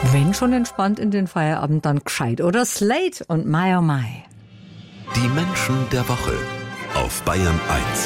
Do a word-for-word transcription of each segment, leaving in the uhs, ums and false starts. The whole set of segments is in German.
Wenn schon entspannt in den Feierabend, dann gescheit, oder? Slate und My Oh My. Die Menschen der Woche auf Bayern eins.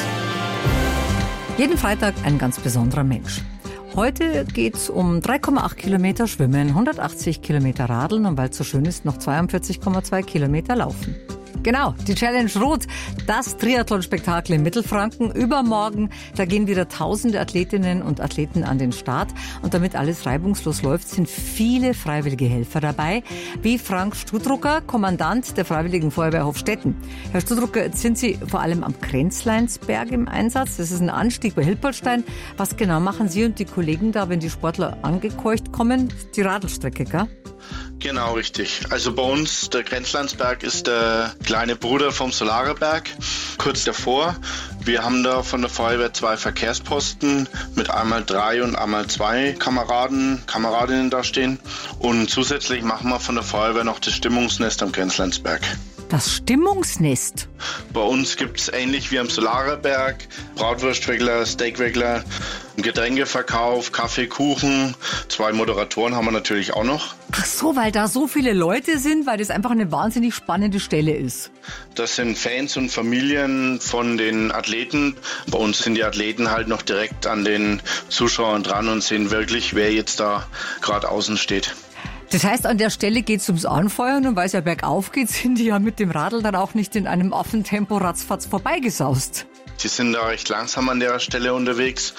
Jeden Freitag ein ganz besonderer Mensch. Heute geht's um drei Komma acht Kilometer Schwimmen, hundertachtzig Kilometer Radeln und weil es so schön ist, noch zweiundvierzig Komma zwei Kilometer Laufen. Genau, die Challenge Rot, das Triathlon-Spektakel in Mittelfranken. Übermorgen, da gehen wieder tausende Athletinnen und Athleten an den Start. Und damit alles reibungslos läuft, sind viele freiwillige Helfer dabei, wie Frank Studrucker, Kommandant der Freiwilligen Feuerwehr Hofstetten. Herr Studrucker, jetzt sind Sie vor allem am Grenzleinsberg im Einsatz. Das ist ein Anstieg bei Hilpoltstein. Was genau machen Sie und die Kollegen da, wenn die Sportler angekeucht kommen? Die Radlstrecke, gell? Genau, richtig. Also bei uns, der Grenzleinsberg ist der kleine Bruder vom Solareberg, kurz davor. Wir haben da von der Feuerwehr zwei Verkehrsposten mit einmal drei und einmal zwei Kameraden, Kameradinnen da stehen. Und zusätzlich machen wir von der Feuerwehr noch das Stimmungsnest am Grenzleinsberg. Das Stimmungsnest? Bei uns gibt es ähnlich wie am Solareberg Bratwurstregler, Steakregler, Getränkeverkauf, Kaffee, Kuchen. Zwei Moderatoren haben wir natürlich auch noch. Ach so, weil da so viele Leute sind, weil das einfach eine wahnsinnig spannende Stelle ist. Das sind Fans und Familien von den Athleten. Bei uns sind die Athleten halt noch direkt an den Zuschauern dran und sehen wirklich, wer jetzt da gerade außen steht. Das heißt, an der Stelle geht es ums Anfeuern und weil es ja bergauf geht, sind die ja mit dem Radl dann auch nicht in einem Affentempo ratzfatz vorbeigesaust. Die sind da recht langsam an der Stelle unterwegs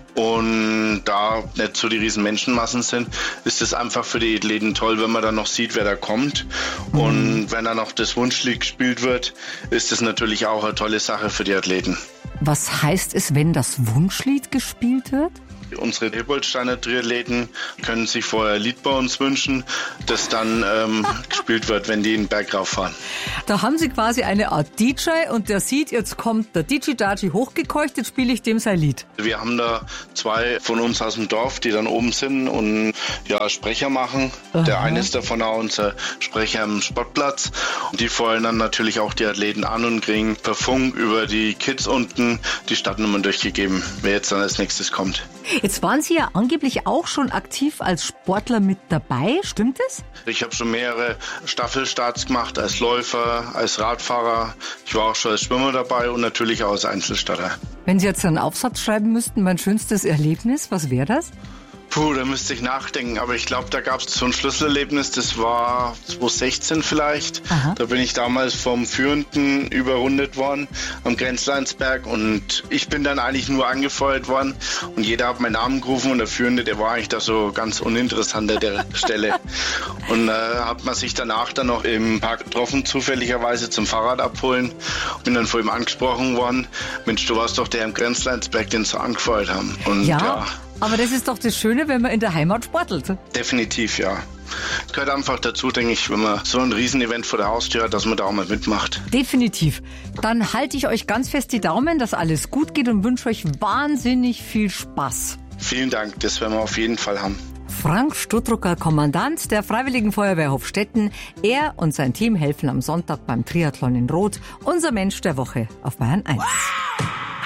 und da nicht so die riesen Menschenmassen sind, ist es einfach für die Athleten toll, wenn man dann noch sieht, wer da kommt. Mhm. Und wenn dann noch das Wunschlied gespielt wird, ist das natürlich auch eine tolle Sache für die Athleten. Was heißt es, wenn das Wunschlied gespielt wird? Unsere Hilpoltsteiner Triathleten können sich vorher ein Lied bei uns wünschen, das dann ähm, gespielt wird, wenn die den Berg rauffahren. Da haben Sie quasi eine Art D J und der sieht, jetzt kommt der D J Daji hochgekeucht, jetzt spiele ich dem sein Lied. Wir haben da zwei von uns aus dem Dorf, die dann oben sind und ja Sprecher machen. Aha. Der eine ist davon auch unser Sprecher am Sportplatz. Und die feuern dann natürlich auch die Athleten an und kriegen per Funk über die Kids unten die Startnummern durchgegeben, wer jetzt dann als nächstes kommt. Jetzt waren Sie ja angeblich auch schon aktiv als Sportler mit dabei, stimmt es? Ich habe schon mehrere Staffelstarts gemacht, als Läufer, als Radfahrer. Ich war auch schon als Schwimmer dabei und natürlich auch als Einzelstarter. Wenn Sie jetzt einen Aufsatz schreiben müssten, mein schönstes Erlebnis, was wäre das? Puh, da müsste ich nachdenken, aber ich glaube, da gab es so ein Schlüsselerlebnis, das war zweitausendsechzehn vielleicht. Aha. Da bin ich damals vom Führenden überrundet worden am Grenzleinsberg und ich bin dann eigentlich nur angefeuert worden und jeder hat meinen Namen gerufen und der Führende, der war eigentlich da so ganz uninteressant an der Stelle. Und äh, hat man sich danach dann noch im Park getroffen, zufälligerweise zum Fahrrad abholen. Bin dann vor ihm angesprochen worden, Mensch, du warst doch der am Grenzleinsberg, den sie angefeuert haben. Und ja. ja Aber das ist doch das Schöne, wenn man in der Heimat sportelt. Definitiv, ja. Es gehört einfach dazu, denke ich, wenn man so ein Riesenevent vor der Haustür hat, dass man da auch mal mitmacht. Definitiv. Dann halte ich euch ganz fest die Daumen, dass alles gut geht und wünsche euch wahnsinnig viel Spaß. Vielen Dank, das werden wir auf jeden Fall haben. Frank Studrucker, Kommandant der Freiwilligen Feuerwehr Hofstetten. Er und sein Team helfen am Sonntag beim Triathlon in Rot. Unser Mensch der Woche auf Bayern eins.